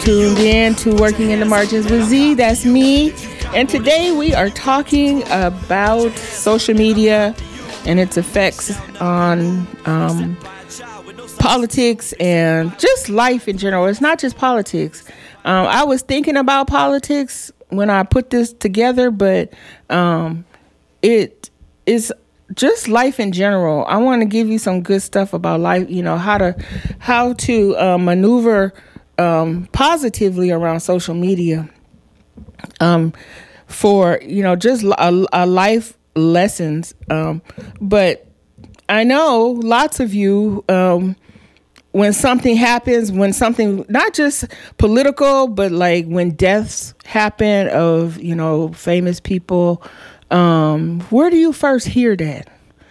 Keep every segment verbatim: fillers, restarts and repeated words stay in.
tuned in to Working in the Margins with Z. That's me. And today we are talking about social media and its effects on um, politics and just life in general. It's not just politics. Um, I was thinking about politics when I put this together, but um, it is just life in general. I want to give you some good stuff about life, you know, how to how to uh, maneuver um, positively around social media um, for, you know, just a, a life lessons. Um, but I know lots of you, um, when something happens, when something, not just political, but like when deaths happen of, you know, famous people, um, where do you first hear that?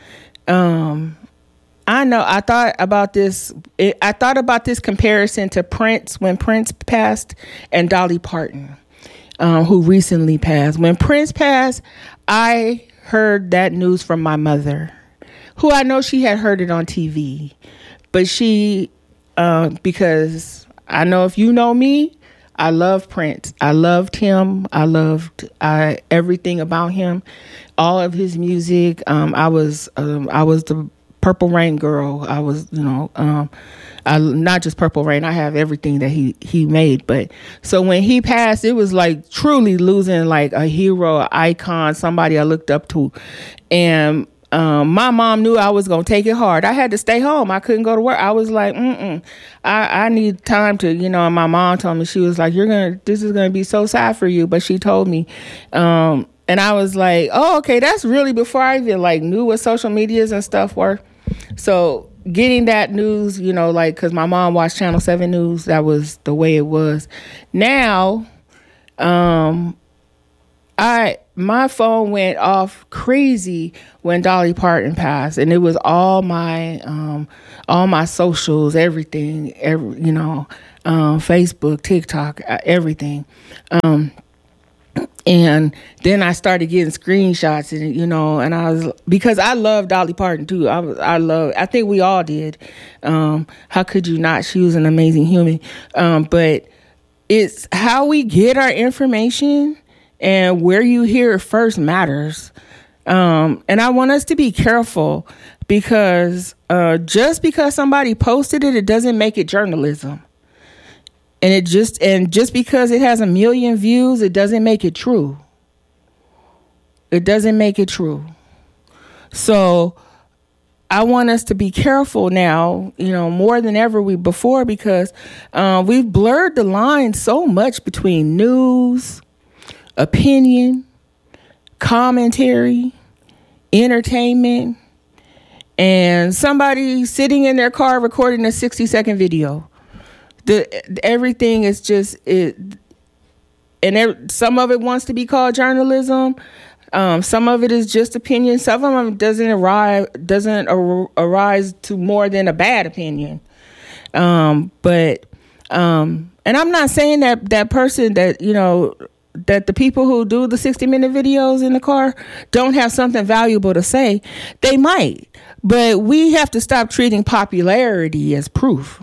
Um, I know I thought about this. It, I thought about this comparison to Prince when Prince passed and Dolly Parton, um, who recently passed. When Prince passed, I heard that news from my mother, who I know she had heard it on T V. But she, uh, because I know if you know me, I love Prince. I loved him. I loved I, everything about him, all of his music. Um, I was um, I was the Purple Rain girl. I was, you know, um, I, not just Purple Rain. I have everything that he, he made. But so when he passed, it was like truly losing like a hero, an icon, somebody I looked up to. And Um, my mom knew I was going to take it hard. I had to stay home. I couldn't go to work. I was like, mm-mm, I, I need time to, you know, and my mom told me, she was like, you're going to, this is going to be so sad for you. But she told me, um, and I was like, oh, okay, that's really before I even like knew what social medias and stuff were. So getting that news, you know, like, cause my mom watched Channel seven News. That was the way it was. Now, um, I, my phone went off crazy when Dolly Parton passed, and it was all my, um, all my socials, everything, every, you know, um, Facebook, TikTok, everything. Um, and then I started getting screenshots, and you know, and I was, because I love Dolly Parton too. I was, I love, I think we all did. Um, how could you not? She was an amazing human. Um, but it's how we get our information. And where you hear it first matters. Um, and I want us to be careful because uh, just because somebody posted it, it doesn't make it journalism. And it just and just because it has a million views, it doesn't make it true. It doesn't make it true. So I want us to be careful now, you know, more than ever we before, because uh, we've blurred the line so much between news, opinion, commentary, entertainment, and somebody sitting in their car recording a sixty second video. The everything is just it, and there, some of it wants to be called journalism. Um, some of it is just opinion. Some of them doesn't arrive doesn't ar- arise to more than a bad opinion. Um, but um, and I'm not saying that that person that you know. that the people who do the sixty minute videos in the car don't have something valuable to say. They might, but we have to stop treating popularity as proof.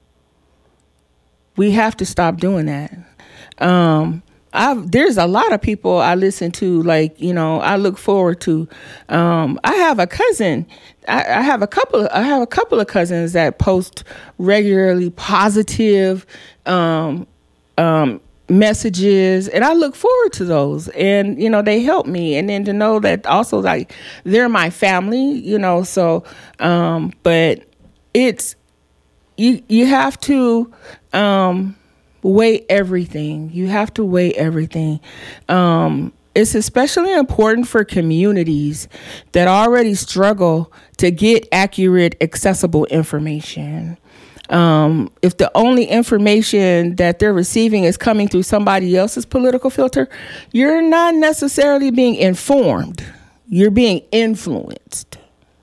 We have to stop doing that. Um, I've, there's a lot of people I listen to, like, you know, I look forward to. Um, I have a cousin. I, I have a couple. I have a couple of cousins that post regularly positive, um, um, messages, and I look forward to those, and you know they help me, and then to know that also like they're my family, you know. So um but it's you you have to um weigh everything. You have to weigh everything. Um it's especially important for communities that already struggle to get accurate, accessible information. Um, if the only information that they're receiving is coming through somebody else's political filter, you're not necessarily being informed. You're being influenced.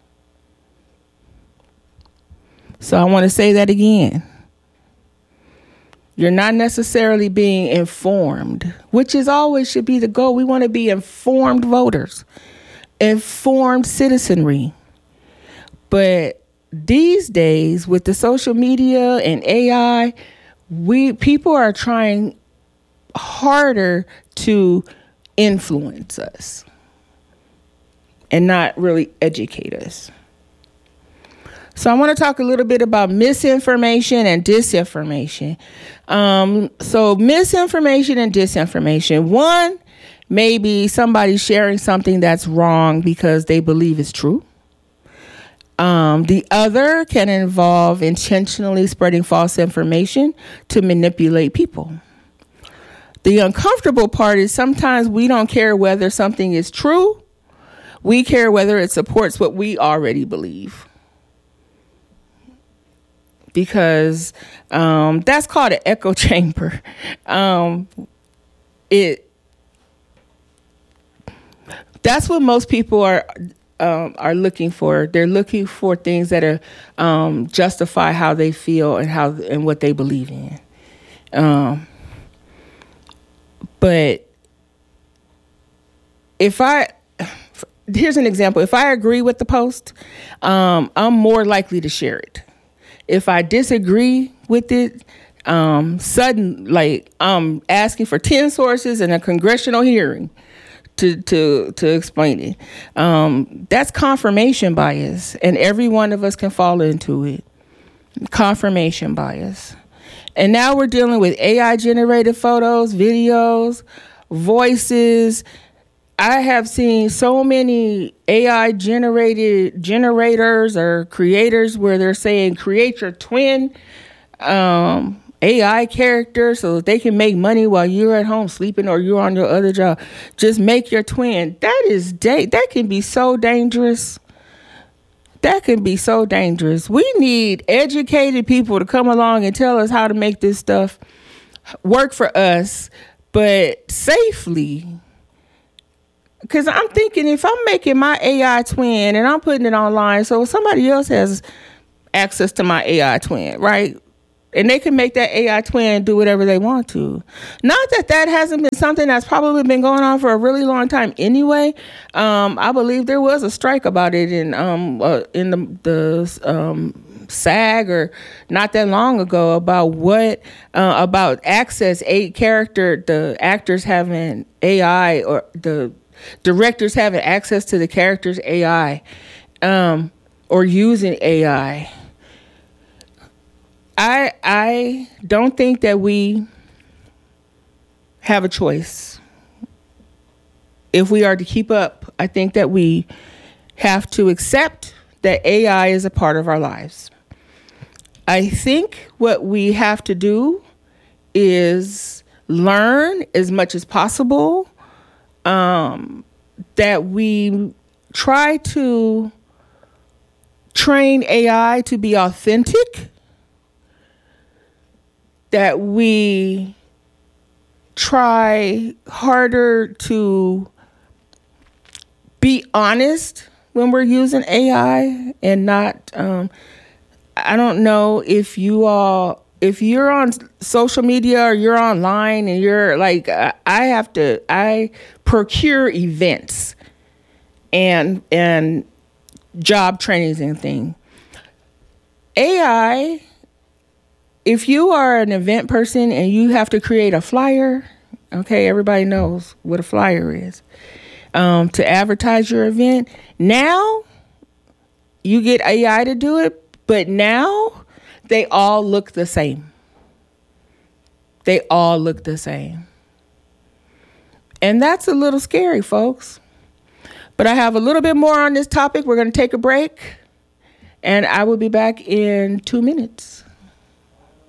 So I want to say that again. You're not necessarily being informed, which is always should be the goal. We want to be informed voters, informed citizenry. But these days, with the social media and A I, we people are trying harder to influence us and not really educate us. So I want to talk a little bit about misinformation and disinformation. Um, so misinformation and disinformation. One, maybe somebody sharing something that's wrong because they believe it's true. Um, the other can involve intentionally spreading false information to manipulate people. The uncomfortable part is sometimes we don't care whether something is true. We care whether it supports what we already believe. Because um, that's called an echo chamber. Um, it that's what most people are um, are looking for. They're looking for things that are um, justify how they feel and how and what they believe in. Um, but if I here's an example. If I agree with the post, um, I'm more likely to share it. If I disagree with it, um, sudden, like I'm asking for ten sources and a congressional hearing to to to explain it. Um, that's confirmation bias, and every one of us can fall into it. Confirmation bias. And now we're dealing with A I generated photos, videos, voices. I have seen so many A I generated generators or creators where they're saying create your twin um, A I character so that they can make money while you're at home sleeping or you're on your other job. Just make your twin. That is da- that can be so dangerous. That can be so dangerous. We need educated people to come along and tell us how to make this stuff work for us, but safely. Because I'm thinking if I'm making my A I twin and I'm putting it online, so somebody else has access to my A I twin, right? And they can make that A I twin do whatever they want to. Not that that hasn't been something that's probably been going on for a really long time anyway. Um, I believe there was a strike about it in um uh, in the the um, SAG or not that long ago about what uh, about access a character the actors having A I or the directors having access to the character's A I um, or using A I. I I don't think that we have a choice. If we are to keep up, I think that we have to accept that A I is a part of our lives. I think what we have to do is learn as much as possible, um, that we try to train A I to be authentic, that we try harder to be honest when we're using A I and not, um, I don't know if you all, if you're on social media or you're online and you're like, I have to, I procure events and, and job trainings and things. A I, if you are an event person and you have to create a flyer, okay, everybody knows what a flyer is, um, to advertise your event. Now you get A I to do it, but now they all look the same. They all look the same. And that's a little scary, folks. But I have a little bit more on this topic. We're going to take a break, and I will be back in two minutes.